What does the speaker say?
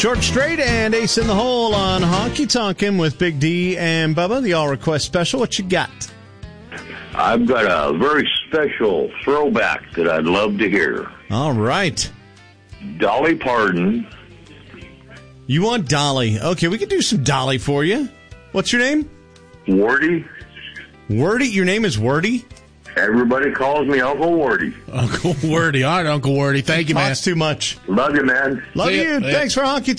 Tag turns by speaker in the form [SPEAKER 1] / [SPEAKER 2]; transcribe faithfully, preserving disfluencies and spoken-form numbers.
[SPEAKER 1] George Strait and Ace in the Hole on Honky Tonkin' with Big D and Bubba, the All Request Special. What you got?
[SPEAKER 2] I've got a very special throwback that I'd love to hear.
[SPEAKER 1] All right.
[SPEAKER 2] Dolly Parton.
[SPEAKER 1] You want Dolly. Okay, we can do some Dolly for you. What's your name?
[SPEAKER 2] Wordy.
[SPEAKER 1] Wordy? Your name is Wordy?
[SPEAKER 2] Everybody calls me Uncle Wordy.
[SPEAKER 3] Uncle Wordy. All right, Uncle Wordy. Thank you, man.
[SPEAKER 1] That's too much.
[SPEAKER 2] Love you, man.
[SPEAKER 1] Love
[SPEAKER 3] See
[SPEAKER 1] you.
[SPEAKER 3] ya.
[SPEAKER 1] Thanks for Honky